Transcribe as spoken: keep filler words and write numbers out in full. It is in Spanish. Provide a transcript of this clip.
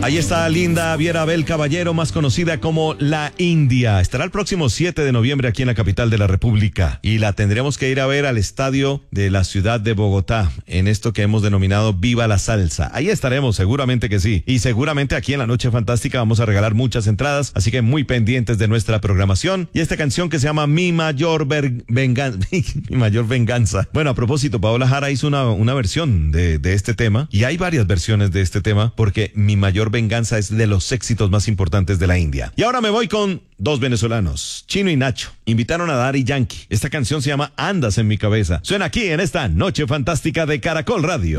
Ahí está Linda Viera Bel Caballero, más conocida como La India. Estará el próximo siete de noviembre aquí en la capital de la República y la tendremos que ir a ver al estadio de la ciudad de Bogotá, en esto que hemos denominado Viva la Salsa. Ahí estaremos, seguramente que sí. Y seguramente aquí en la Noche Fantástica vamos a regalar muchas entradas, así que muy pendientes de nuestra programación. Y esta canción que se llama Mi Mayor Ver- Venganza. Mi Mayor Venganza. Bueno, a propósito, Paola Jara hizo una, una versión de, de este tema y hay varias versiones de este tema porque Mi Mayor Venganza es de los éxitos más importantes de la India. Y ahora me voy con dos venezolanos, Chino y Nacho. Invitaron a Daddy Yankee. Esta canción se llama Andas en mi cabeza. Suena aquí en esta Noche Fantástica de Caracol Radio.